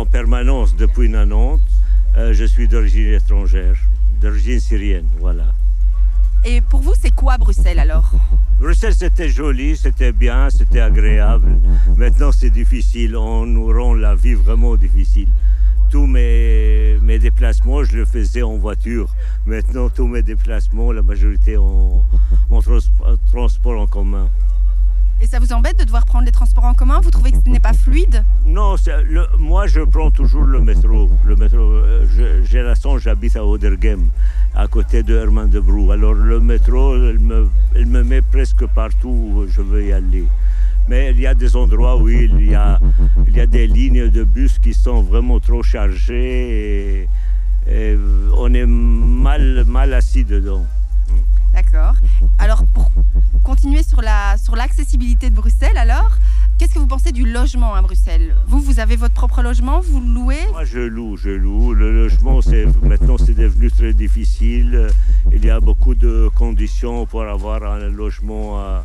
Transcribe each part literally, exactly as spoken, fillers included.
permanence depuis quatre-vingt-dix. Euh, je suis d'origine étrangère, d'origine syrienne, voilà. Et pour vous, c'est quoi Bruxelles alors ? Bruxelles, c'était joli, c'était bien, c'était agréable. Maintenant, c'est difficile. On nous rend la vie vraiment difficile. Tous mes, mes déplacements, je le faisais en voiture. Maintenant, tous mes déplacements, la majorité en, en trans, transport en commun. Et ça vous embête de devoir prendre les transports en commun ? Vous trouvez que ce n'est pas fluide ? Non, le, moi, je prends toujours le métro. Le métro, je, j'ai la chance, j'habite à Odergem, à côté de Herman de Brou. Alors, le métro, il me, il me met presque partout où je veux y aller. Mais il y a des endroits où il y a, il y a des lignes de bus qui sont vraiment trop chargées et, et on est mal, mal assis dedans. D'accord. Alors, pour continuer sur, la, sur l'accessibilité de Bruxelles, alors, qu'est-ce que vous pensez du logement à Bruxelles ? Vous, vous avez votre propre logement, vous le louez ? Moi, je loue, je loue. Le logement, c'est, maintenant, c'est devenu très difficile. Il y a beaucoup de conditions pour avoir un logement à,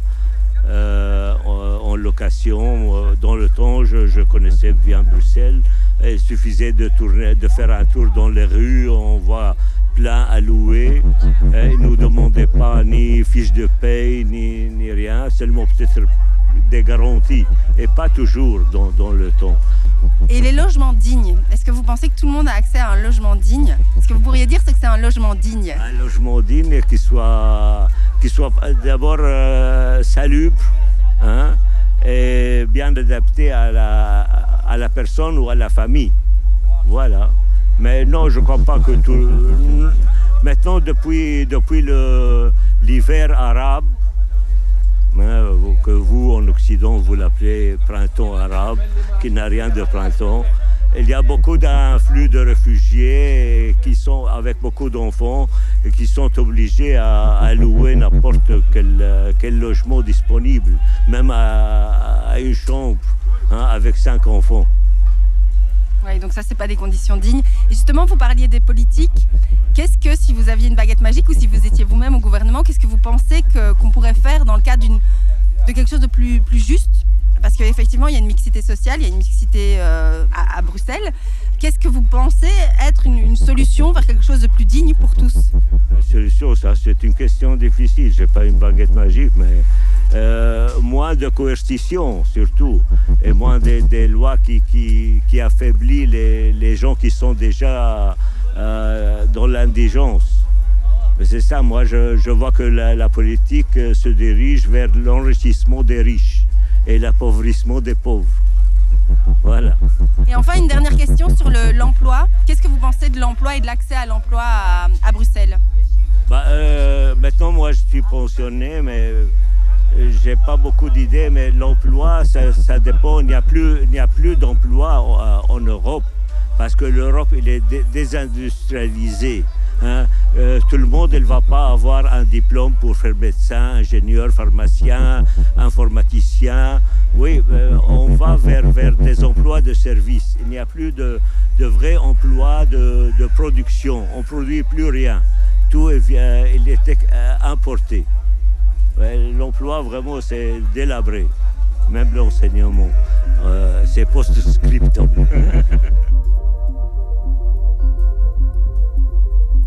euh, en, en location. Dans le temps, je, je connaissais bien Bruxelles. Il suffisait de, tourner, de faire un tour dans les rues, on voit plein à louer. Ils ne nous demandaient pas ni fiche de paye, ni, ni rien, seulement peut-être des garanties, et pas toujours dans, dans le temps. Et les logements dignes, est-ce que vous pensez que tout le monde a accès à un logement digne ? Ce que vous pourriez dire, c'est que c'est un logement digne. Un logement digne qui soit, qui soit d'abord euh, salubre, hein, et bien adapté à la, à la personne ou à la famille. Voilà. Mais non, je ne crois pas que tout... Maintenant, depuis, depuis le, l'hiver arabe, hein, que vous, en Occident, vous l'appelez printemps arabe, qui n'a rien de printemps, il y a beaucoup d'afflux de réfugiés qui sont avec beaucoup d'enfants et qui sont obligés à, à louer n'importe quel, quel logement disponible, même à, à une chambre, hein, avec cinq enfants. Oui, donc ça, c'est pas des conditions dignes. Et justement, vous parliez des politiques. Qu'est-ce que, si vous aviez une baguette magique ou si vous étiez vous-même au gouvernement, qu'est-ce que vous pensez que, qu'on pourrait faire dans le cadre d'une, de quelque chose de plus, plus juste ? Parce qu'effectivement, il y a une mixité sociale, il y a une mixité euh, à, à Bruxelles. Qu'est-ce que vous pensez être une, une solution vers quelque chose de plus digne pour tous ? La solution, ça, c'est une question difficile. Je n'ai pas une baguette magique, mais euh, moins de coercition, surtout, et moins des, des lois qui, qui, qui affaiblissent les, les gens qui sont déjà euh, dans l'indigence. Mais c'est ça, moi, je, je vois que la, la politique se dirige vers l'enrichissement des riches et l'appauvrissement des pauvres. Voilà. Et enfin, une dernière question sur le, l'emploi. Qu'est-ce que vous pensez de l'emploi et de l'accès à l'emploi à, à Bruxelles ? Bah, euh, maintenant, moi, je suis pensionné, mais euh, j'ai pas beaucoup d'idées. Mais l'emploi, ça, ça dépend. Il n'y a plus, il n'y a plus d'emploi en, en Europe parce que l'Europe, il est dé- désindustrialisée. Hein? Euh, tout le monde ne va pas avoir un diplôme pour faire médecin, ingénieur, pharmacien, informaticien. Oui, euh, on va vers, vers des emplois de service. Il n'y a plus de, de vrais emplois de, de production. On ne produit plus rien. Tout est, euh, il est euh, importé. Ouais, l'emploi, vraiment, c'est délabré. Même l'enseignement, euh, c'est post-scriptum.